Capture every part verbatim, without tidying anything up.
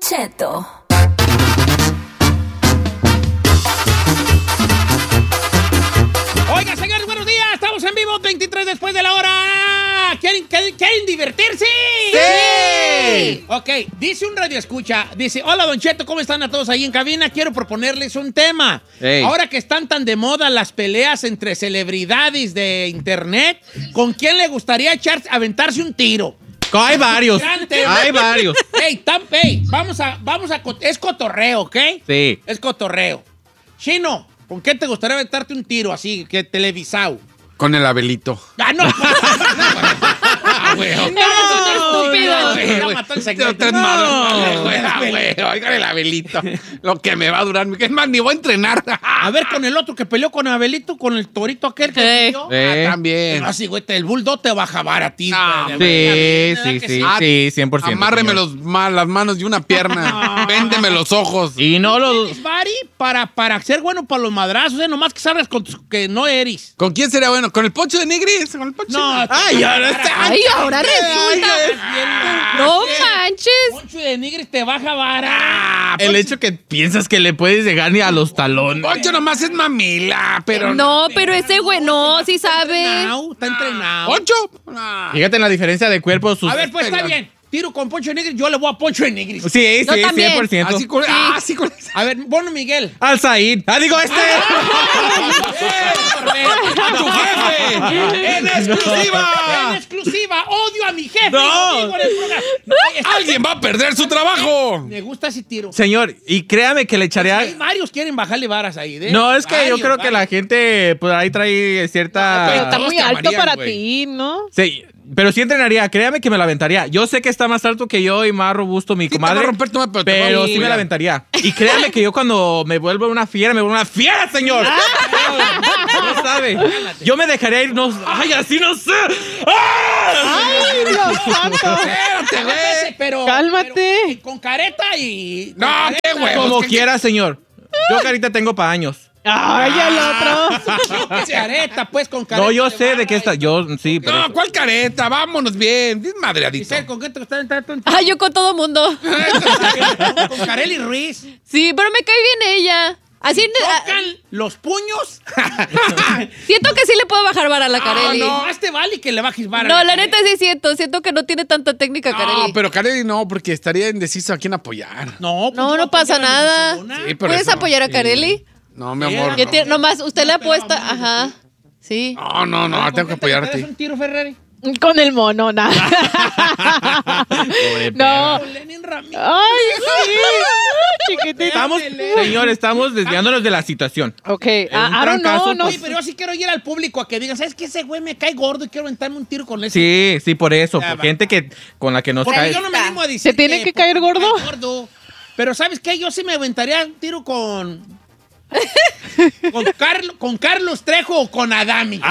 Cheto. Oiga, señores, buenos días. Estamos en vivo, veintitrés después de la hora. ¿Quieren, quieren, quieren divertirse? ¡Sí! Ok, dice un radio escucha, dice, hola, Don Cheto, ¿cómo están a todos ahí en cabina? Quiero proponerles un tema. Hey. Ahora que están tan de moda las peleas entre celebridades de internet, ¿con quién le gustaría echar, aventarse un tiro? Hay varios. Gran tema. Hay varios. Hey, tam, hey, vamos a, vamos a, es cotorreo, ¿ok? Sí. Es cotorreo. Chino, ¿con qué te gustaría aventarte un tiro así, que televisado? Con el Abelito. ¡Ah, no! ¡Ah, güey! ¡No! estúpido! Ya mató el segmento. Tres No, madres, güey, güey, güey. Oigan el Abelito. Lo que me va a durar. Es más, ni voy a entrenar. A ver, con el otro que peleó con Abelito, con el torito aquel que Sí. peleó. Eh. Ah, también. Así, güey, el bulldog te va a jabar a ti. No, güey, Sí, ¿verdad sí, que sí, Ah, sí, cien por ciento. Amárreme señor. los, ma- las manos y una pierna. Véndeme los ojos. Y no los... ¿Tienes Bari para, para ser bueno para los madrazos? ¿Eh? Nomás que sabes con tus- que no eres. ¿Con quién sería bueno? ¿Con el Poncho de Nigris? ¿Con el Poncho? No, Ay, ahora está. Ay, ahora resulta. No manches. Poncho de Nigris te va a jabar. Ah, El hecho que piensas que le puedes llegar ni a los talones. Poncho nomás es mamila, pero. No, pero ese güey no, sí sabe. Entrenado, está entrenado. ¿Poncho? Ah. Fíjate en la diferencia de cuerpo. Sus... A ver, pues está bien. Tiro con Poncho de Nigris, yo le voy a Poncho de Nigris. Sí, Yo sí, también. cien por ciento. Así con. Ah, así con. A ver, bueno, Miguel. Al Said. Ah, digo este. ¡A tu jefe! ¡En exclusiva! En exclusiva, odio a mi jefe. No. Lo digo en el programa. ¡Alguien va a perder su trabajo! Me gusta ese tiro. Señor, y créame que le Hay echaré... varios quieren bajarle varas ahí. ¿eh? No, es que yo Varios, creo que la varios. gente por ahí trae cierta... Pero está todos muy te alto amarían, para güey. ti, ¿no? Sí, pero sí entrenaría. Créame que me la aventaría. Yo sé que está más alto que yo y más robusto mi Sí, te comadre. va a romper tu madre, pero te va a pero sí cuidar. me la aventaría. Y créame que yo cuando me vuelvo una fiera, me vuelvo una fiera, señor. No sabe. Yo me dejaría ir, no... ¡Ay, así no sé! ¡Ah! ¡Ay, Dios santo! Espérate, güey. Pero, Cálmate. pero con careta y... No, con qué careta. huevos. Como ¿qué- quiera, señor. Yo carita tengo para años. ¡Ay, el otro! Con careta, pues, con careta. No, yo de sé de barra qué está. y- Yo sí, pero... No, ¿cuál careta? Vámonos bien. Bien madreadito. Giselle, ¿con qué te gusta entrar tú? Ay, yo con todo mundo. Con Kareli Ruiz. Sí, pero me cae bien ella. Así ah, Tocan los puños. siento que sí le puedo bajar vara a la Ah, Kareli. no, más te vale que le bajes vara. No, la neta sí siento. Siento que no tiene tanta técnica, No, Kareli. pero Kareli no, porque estaría indeciso a quién apoyar. No, pues No, yo no pasa apoyo a la nada. Barcelona. Sí, pero ¿Puedes eso- apoyar a sí. Kareli? No, mi Sí, amor. Que No, tiene- nomás, usted le No, pero apuesta. vamos, Ajá. Sí. no, no, no, ¿Con tengo qué que apoyarte. te pegas un tiro, Ferrari? Con el mono, nada. Pobre No. Con Lenin Ramírez. Ay, sí. Chiquitita. Estamos, señor, estamos desviándonos de la situación. Ok. un Ah, I don't trancazo, know, no Oye, pero yo sí quiero ir al público a que digan, ¿sabes qué? Ese güey me cae gordo y quiero aventarme un tiro con ese. Sí, sí, por eso. Ya Por va. gente que con la que nos Porque cae. yo no me animo a decir ¿Se tiene que porque caer me gordo? cae gordo. Pero ¿sabes qué? Yo sí me aventaría un tiro con... con, Carlo- con Carlos Trejo o con Adami.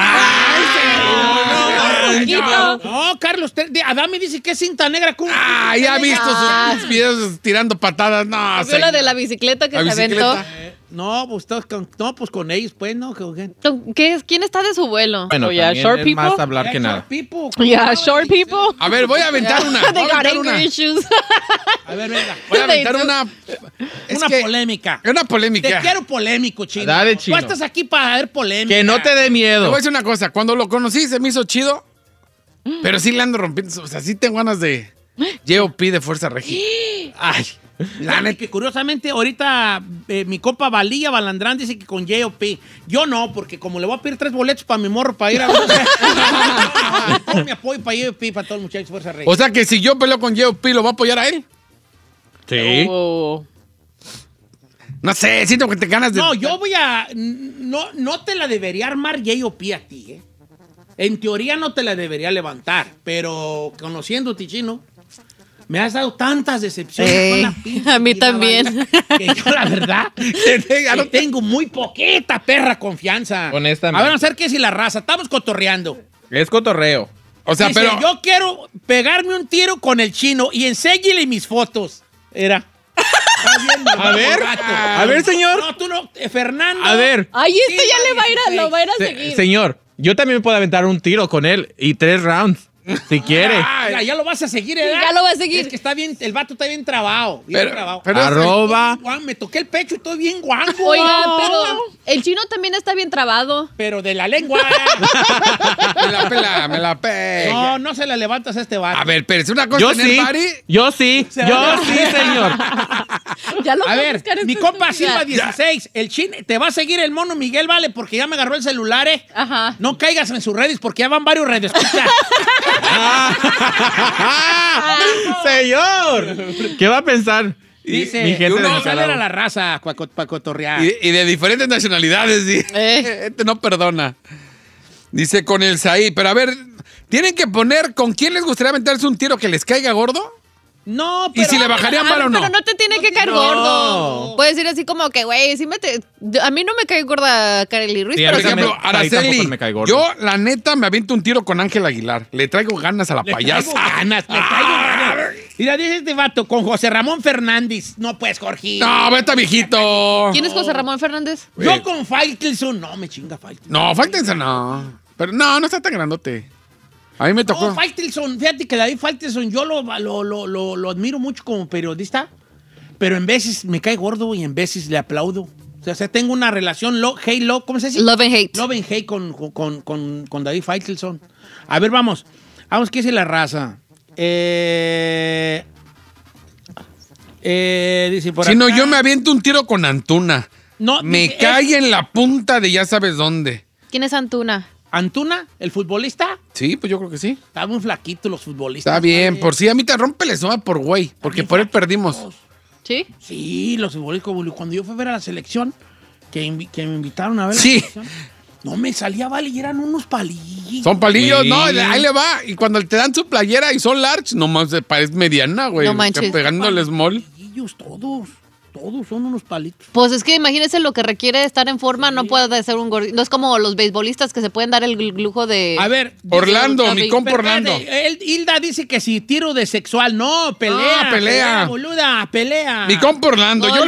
Ay, no, no. no, Carlos Trejo. Adami dice que es cinta negra. ¿Cómo? Ah, ya he visto Ah. sus videos tirando patadas. No, ¿Vio la señor. de la bicicleta que La se bicicleta. aventó? Eh, no, pues, todos con, no, pues con ellos, pues, ¿no? Que- ¿Qué es? ¿Quién está de su vuelo? Bueno, Oh, yeah, también short es people? más hablar que Yeah, nada. Pipo. Yeah, short people. A ver, voy a aventar una. Voy They a got aventar anger una. issues. A ver, venga. Voy a aventar They do. una. Es Una que- polémica. Una Te polémica. quiero polémico, Chino. Dale, Chino. Tú estás aquí para ver polémica. Que no te dé Te miedo. voy a decir una cosa. Cuando lo conocí se me hizo chido, pero sí le ando rompiendo. O sea, sí tengo ganas de J O P de Fuerza Regia. Ay, La neta, que curiosamente, ahorita eh, mi compa Valilla Balandrán dice que con J O P. Yo no, porque como le voy a pedir tres boletos para mi morro para ir a ver. Todo mi apoyo para J O P, para todos los muchachos de Fuerza Regia. o sea que si yo peleo con J O P, ¿lo va a apoyar a él? Sí. Oh. No sé, siento que te ganas de. No, yo voy a. No, no te la debería armar J O P a ti, ¿eh? En teoría no te la debería levantar, pero conociéndote, Chino, me has dado tantas decepciones Ey, con la pinche a mí vida, también. banda, que yo, la verdad, que tengo, tengo muy poquita perra confianza. Honestamente. A ver, vamos a ver qué es la raza. Estamos cotorreando. Es cotorreo. O sea, Dice, pero. yo quiero pegarme un tiro con el Chino y enséñale mis fotos. Era. A ver, a ver, señor. No, tú no. eh, Fernando. A ver. Ay, esto Sí, ya le va a ir a, lo va a ir a Se- seguir. señor, yo también puedo aventar un tiro con él y tres rounds. Si quiere. Ya, ya lo vas a seguir, ¿eh? Ya lo vas a seguir. Es que está bien, el vato está bien trabado. Bien Pero- trabado. pero- Arroba. Guau, me toqué el pecho y estoy bien guango. Oiga, pero el chino también está bien trabado. Pero de la lengua. Me la pela, me la pela. No, no se la levantas a este vato. A ver, pero es una cosa Yo tener sí. party. Yo sí. Yo sí, señor. Ya lo A voy ver, buscar mi esta compa estúpida. Silva dieciséis, el chin, te va a seguir el mono Miguel, vale, porque ya me agarró el celular, ¿eh? Ajá. No caigas en sus redes porque ya van varios redes. Escucha. Señor. ¿Qué va a pensar? Dice, Mi gente uno de va a salir Nicaragua. a la raza para cotorrear. Y, y de diferentes nacionalidades, sí. Eh. Este no perdona. Dice con el Saí. Pero a ver, ¿tienen que poner con quién les gustaría aventarse un tiro que les caiga gordo? No, ¿Y pero... si le bajarían Ah, vara o no? Pero no te tiene que caer No. gordo. Puedes decir así como que, güey, sí me te... A mí no me cae gorda Kareli Ruiz, Sí, a pero Por mí sí- ejemplo, también- ahí Araceli, tampoco me cae gordo. yo la neta me aviento un tiro con Ángel Aguilar. Le traigo ganas a la Le payasa. traigo ganas, le traigo ganas. Mira, dice este vato, con José Ramón Fernández. No, pues, Jorge. No, vete viejito. ¿Quién es José Ramón Fernández? Yo Eh. con Faitelson. No, me chinga Faitelson. No, Faltense no. Pero no, no está tan grandote. A mí me tocó. No, Faitelson, fíjate que David Faitelson, yo lo, lo, lo, lo, lo admiro mucho como periodista, pero en veces me cae gordo y en veces le aplaudo. O sea, o sea, tengo una relación lo, hate, love, ¿cómo se dice? Love and hate. Love and hate con, con, con, con David Faitelson. A ver, vamos. Vamos, ¿qué dice la raza? Eh, eh, dice por Si no, acá. yo me aviento un tiro con Antuna. No, me dice, cae es- en la punta de ya sabes dónde. ¿Quién es Antuna? Antuna, el futbolista. Sí, pues yo creo que sí. Está muy flaquito los futbolistas. Está bien, ¿vale? por si a mí te rompe el estómago por güey, porque bien por él flaquitos. perdimos. ¿Sí? Sí, los futbolistas. Cuando yo fui a ver a la selección, que, invi- que me invitaron a ver Sí. la selección, no me salía, vale, y eran unos palillos. Son palillos, Sí. no, ahí le va. Y cuando te dan su playera y son large, nomás parece mediana, güey. No manches. Pegando el small. Palillos, todos. Todos son unos palitos. Pues es que imagínese lo que requiere estar en forma, no puede ser un gordito. No es como los beisbolistas que se pueden dar el lujo de... A ver. Orlando, dice- mi compa Pero Orlando. espérate, él- Hilda dice que si tiro de sexual. No, pelea. Ah, pelea. boluda, pelea. Mi compa Orlando, No, yo